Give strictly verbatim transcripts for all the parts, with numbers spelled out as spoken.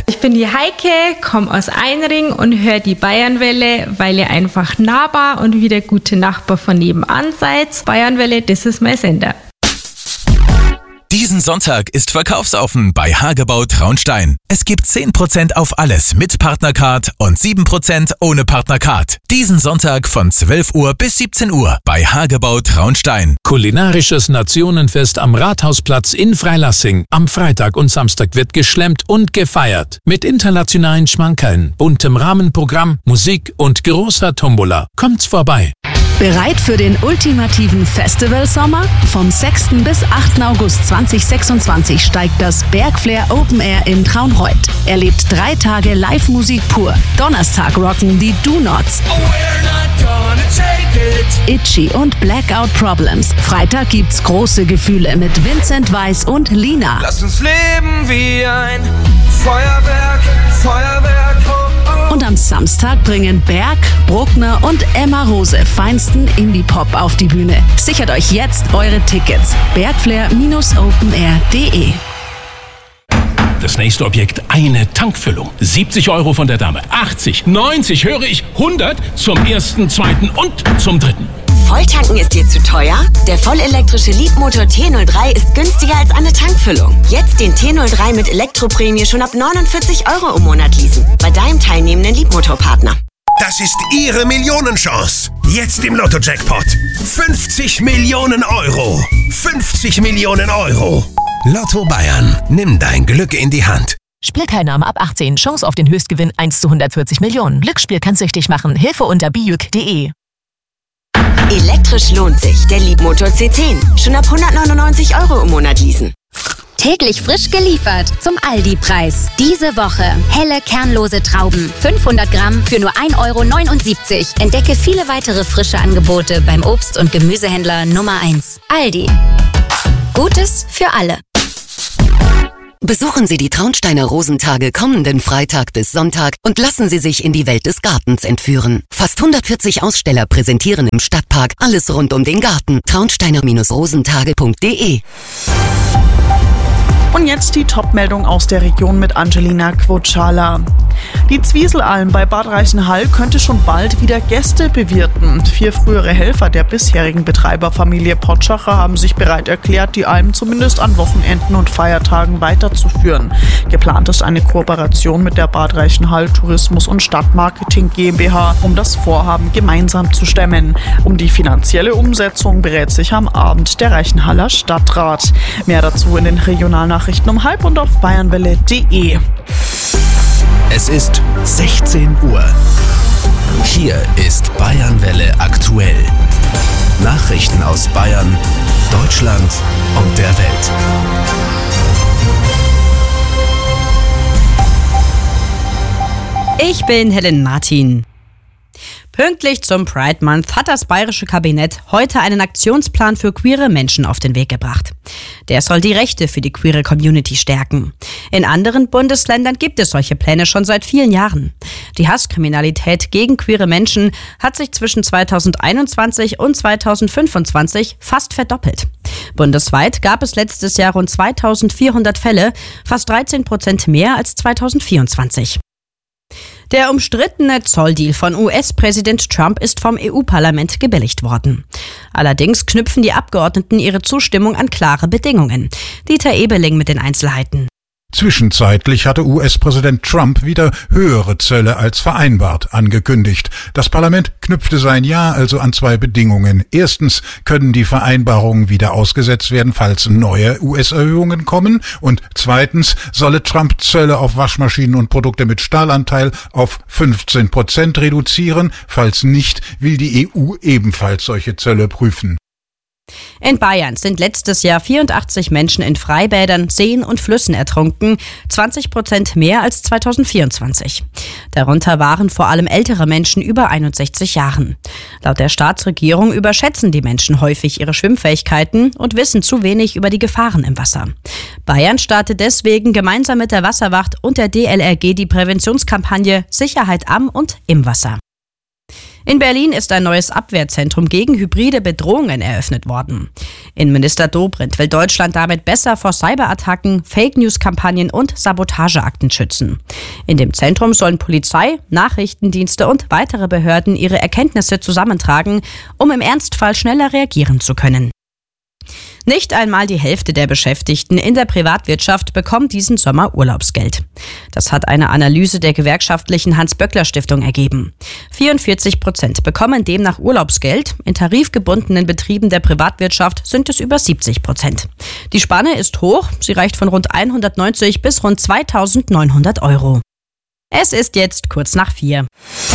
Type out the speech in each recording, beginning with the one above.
Ich bin die Heike, komme aus Einring und höre die Bayernwelle, weil ihr einfach nahbar und wie der gute Nachbar von nebenan seid. Bayernwelle, das ist mein Sender. Diesen Sonntag ist verkaufsoffen bei Hagebau Traunstein. Es gibt zehn Prozent auf alles mit Partnercard und sieben Prozent ohne Partnercard. Diesen Sonntag von zwölf Uhr bis siebzehn Uhr bei Hagebau Traunstein. Kulinarisches Nationenfest am Rathausplatz in Freilassing. Am Freitag und Samstag wird geschlemmt und gefeiert. Mit internationalen Schmankerln, buntem Rahmenprogramm, Musik und großer Tombola. Kommt's vorbei. Bereit für den ultimativen Festivalsommer? Vom sechsten bis achten August zweitausendsechsundzwanzig steigt das Bergflair Open Air in Traunreut. Erlebt drei Tage Live-Musik pur. Donnerstag rocken die Do Nots, Itchy und Blackout Problems. Freitag gibt's große Gefühle mit Vincent Weiss und Lina. Lass uns leben wie ein Feuerwerk, Feuerwerk. Oh, oh. Und am Samstag bringen Berg, Bruckner und Emma Rose feinsten Indie-Pop auf die Bühne. Sichert euch jetzt eure Tickets. bergflair Bindestrich open air punkt de. Das nächste Objekt, eine Tankfüllung. siebzig Euro von der Dame. achtzig, neunzig, höre ich, hundert zum ersten, zweiten und zum dritten. Volltanken ist dir zu teuer? Der vollelektrische Leapmotor T null drei ist günstiger als eine Tankfüllung. Jetzt den T null drei mit Elektroprämie schon ab neunundvierzig Euro im Monat leasen. Bei deinem teilnehmenden Leapmotor-Partner. Das ist Ihre Millionenchance. Jetzt im Lotto-Jackpot. fünfzig Millionen Euro. fünfzig Millionen Euro. Lotto Bayern. Nimm dein Glück in die Hand. Spielteilnahme ab achtzehn. Chance auf den Höchstgewinn eins zu hundertvierzig Millionen. Glücksspiel kann süchtig machen. Hilfe unter bijuk punkt de. Elektrisch lohnt sich. Der Leapmotor C zehn. Schon ab hundertneunundneunzig Euro im Monat leasen. Täglich frisch geliefert zum Aldi-Preis. Diese Woche helle, kernlose Trauben. fünfhundert Gramm für nur ein Euro neunundsiebzig. Entdecke viele weitere frische Angebote beim Obst- und Gemüsehändler Nummer eins. Aldi. Gutes für alle. Besuchen Sie die Traunsteiner Rosentage kommenden Freitag bis Sonntag und lassen Sie sich in die Welt des Gartens entführen. Fast hundertvierzig Aussteller präsentieren im Stadtpark alles rund um den Garten. traunsteiner Rosentage punkt de. Und jetzt die Top-Meldung aus der Region mit Angelina Quotschala. Die Zwieselalm bei Bad Reichenhall könnte schon bald wieder Gäste bewirten. Vier frühere Helfer der bisherigen Betreiberfamilie Potschacher haben sich bereit erklärt, die Alm zumindest an Wochenenden und Feiertagen weiterzuführen. Geplant ist eine Kooperation mit der Bad Reichenhall Tourismus- und Stadtmarketing GmbH, um das Vorhaben gemeinsam zu stemmen. Um die finanzielle Umsetzung berät sich am Abend der Reichenhaller Stadtrat. Mehr dazu in den Regionalnachrichten um halb und auf bayernwelle punkt de. Es ist sechzehn Uhr. Hier ist Bayernwelle aktuell. Nachrichten aus Bayern, Deutschland und der Welt. Ich bin Helen Martin. Pünktlich zum Pride Month hat das bayerische Kabinett heute einen Aktionsplan für queere Menschen auf den Weg gebracht. Der soll die Rechte für die queere Community stärken. In anderen Bundesländern gibt es solche Pläne schon seit vielen Jahren. Die Hasskriminalität gegen queere Menschen hat sich zwischen zweitausendeinundzwanzig und zweitausendfünfundzwanzig fast verdoppelt. Bundesweit gab es letztes Jahr rund zweitausendvierhundert Fälle, fast dreizehn Prozent mehr als zweitausendvierundzwanzig. Der umstrittene Zolldeal von U S-Präsident Trump ist vom E U-Parlament gebilligt worden. Allerdings knüpfen die Abgeordneten ihre Zustimmung an klare Bedingungen. Dieter Ebeling mit den Einzelheiten. Zwischenzeitlich hatte U S-Präsident Trump wieder höhere Zölle als vereinbart angekündigt. Das Parlament knüpfte sein Ja also an zwei Bedingungen. Erstens können die Vereinbarungen wieder ausgesetzt werden, falls neue U S-Erhöhungen kommen. Und zweitens solle Trump Zölle auf Waschmaschinen und Produkte mit Stahlanteil auf fünfzehn Prozent reduzieren. Falls nicht, will die E U ebenfalls solche Zölle prüfen. In Bayern sind letztes Jahr vierundachtzig Menschen in Freibädern, Seen und Flüssen ertrunken, zwanzig Prozent mehr als zweitausendvierundzwanzig. Darunter waren vor allem ältere Menschen über einundsechzig Jahren. Laut der Staatsregierung überschätzen die Menschen häufig ihre Schwimmfähigkeiten und wissen zu wenig über die Gefahren im Wasser. Bayern startet deswegen gemeinsam mit der Wasserwacht und der D L R G die Präventionskampagne Sicherheit am und im Wasser. In Berlin ist ein neues Abwehrzentrum gegen hybride Bedrohungen eröffnet worden. Innenminister Dobrindt will Deutschland damit besser vor Cyberattacken, Fake-News-Kampagnen und Sabotageakten schützen. In dem Zentrum sollen Polizei, Nachrichtendienste und weitere Behörden ihre Erkenntnisse zusammentragen, um im Ernstfall schneller reagieren zu können. Nicht einmal die Hälfte der Beschäftigten in der Privatwirtschaft bekommt diesen Sommer Urlaubsgeld. Das hat eine Analyse der gewerkschaftlichen Hans-Böckler-Stiftung ergeben. vierundvierzig Prozent bekommen demnach Urlaubsgeld. In tarifgebundenen Betrieben der Privatwirtschaft sind es über siebzig Prozent. Die Spanne ist hoch. Sie reicht von rund hundertneunzig bis rund zweitausendneunhundert Euro. Es ist jetzt kurz nach vier.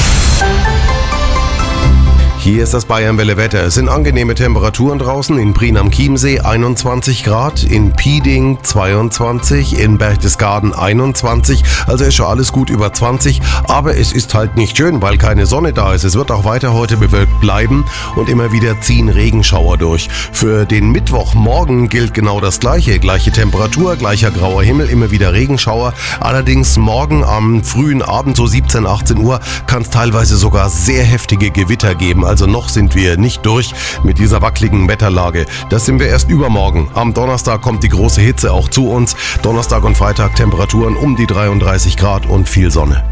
Hier ist das Bayernwelle-Wetter. Es sind angenehme Temperaturen draußen. In Prien am Chiemsee einundzwanzig Grad, in Pieding zweiundzwanzig, in Berchtesgaden einundzwanzig. Also ist schon alles gut über zwanzig. Aber es ist halt nicht schön, weil keine Sonne da ist. Es wird auch weiter heute bewölkt bleiben und immer wieder ziehen Regenschauer durch. Für den Mittwochmorgen gilt genau das Gleiche. Gleiche Temperatur, gleicher grauer Himmel, immer wieder Regenschauer. Allerdings morgen am frühen Abend, so siebzehn, achtzehn Uhr, kann es teilweise sogar sehr heftige Gewitter geben. Also noch sind wir nicht durch mit dieser wackeligen Wetterlage. Das sind wir erst übermorgen. Am Donnerstag kommt die große Hitze auch zu uns. Donnerstag und Freitag Temperaturen um die dreiunddreißig Grad und viel Sonne.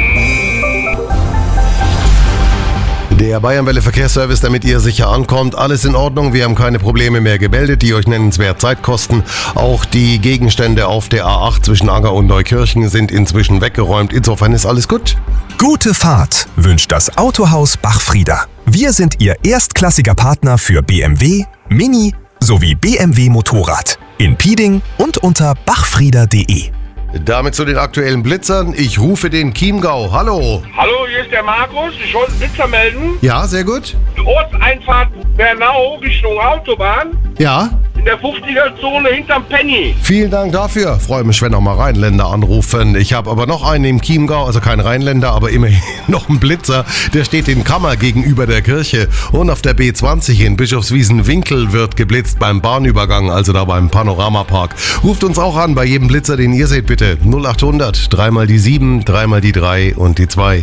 Der Bayernwelle Verkehrsservice, damit ihr sicher ankommt. Alles in Ordnung, wir haben keine Probleme mehr gemeldet, die euch nennenswert Zeit kosten. Auch die Gegenstände auf der A acht zwischen Anger und Neukirchen sind inzwischen weggeräumt. Insofern ist alles gut. Gute Fahrt wünscht das Autohaus Bachfrieder. Wir sind Ihr erstklassiger Partner für B M W, Mini sowie B M W Motorrad. In Pieding und unter bachfrieder punkt de. Damit zu den aktuellen Blitzern. Ich rufe den Chiemgau. Hallo. Hallo, hier ist der Markus. Ich wollte einen Blitzer melden. Ja, sehr gut. Ortseinfahrt Bernau Richtung Autobahn. Ja. In der fünfziger-Zone hinterm Penny. Vielen Dank dafür. Freue mich, wenn auch mal Rheinländer anrufen. Ich habe aber noch einen im Chiemgau, also kein Rheinländer, aber immerhin noch einen Blitzer. Der steht in Kammer gegenüber der Kirche. Und auf der B zwanzig in Bischofswiesen-Winkel wird geblitzt beim Bahnübergang, also da beim Panoramapark. Ruft uns auch an bei jedem Blitzer, den ihr seht, bitte. null achthundert, dreimal die sieben, dreimal die drei und die zwei.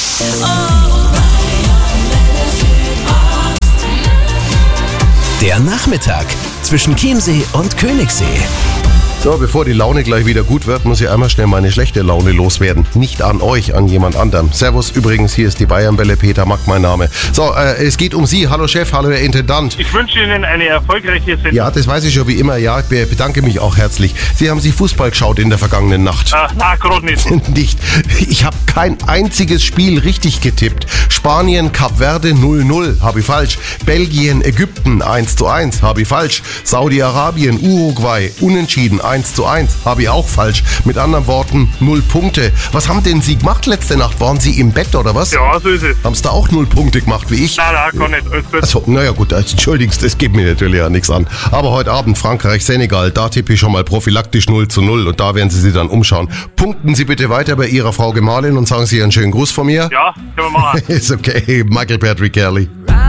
Der Nachmittag zwischen Chiemsee und Königssee. So, bevor die Laune gleich wieder gut wird, muss ich einmal schnell meine schlechte Laune loswerden. Nicht an euch, an jemand anderem. Servus, übrigens, hier ist die Bayernwelle, Peter Mack mein Name. So, äh, es geht um Sie. Hallo Chef, hallo Herr Intendant. Ich wünsche Ihnen eine erfolgreiche Sendung. Ja, das weiß ich schon wie immer. Ja, ich bedanke mich auch herzlich. Sie haben sich Fußball geschaut in der vergangenen Nacht. Ah, na, gerade nicht. Nicht. Ich habe kein einziges Spiel richtig getippt. Spanien, Kap Verde null null, habe ich falsch. Belgien, Ägypten eins zu eins, habe ich falsch. Saudi-Arabien, Uruguay, unentschieden eins zu eins, habe ich auch falsch. Mit anderen Worten, null Punkte. Was haben denn Sie gemacht letzte Nacht? Waren Sie im Bett oder was? Ja, so ist es. Haben Sie da auch null Punkte gemacht wie ich? Nein, nein, gar nicht. Alles gut. Achso, naja gut, entschuldigst, das geht mir natürlich ja nichts an. Aber heute Abend Frankreich, Senegal, da tippe ich schon mal prophylaktisch null zu null und da werden Sie sich dann umschauen. Punkten Sie bitte weiter bei Ihrer Frau Gemahlin und sagen Sie einen schönen Gruß von mir. Ja, können wir machen. Ist okay, Michael Patrick Kelly.